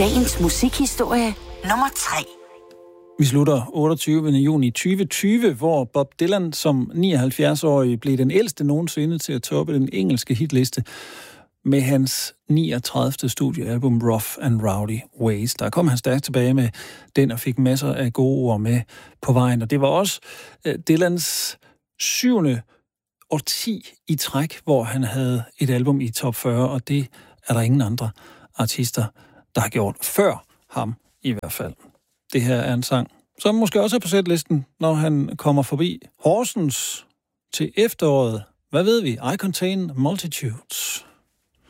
Dagens musikhistorie nummer 3. Vi slutter 28. juni 2020, hvor Bob Dylan som 79-årig blev den ældste nogensinde til at toppe den engelske hitliste med hans 39. studiealbum Rough and Rowdy Ways. Der kom han stærkt tilbage med den og fik masser af gode ord med på vejen. Og det var også Dylans 7. årti i træk, hvor han havde et album i top 40, og det er der ingen andre artister, der har gjort før ham i hvert fald. Det her er en sang, som måske også er på sætlisten, når han kommer forbi Horsens til efteråret. Hvad ved vi? I Contain Multitudes.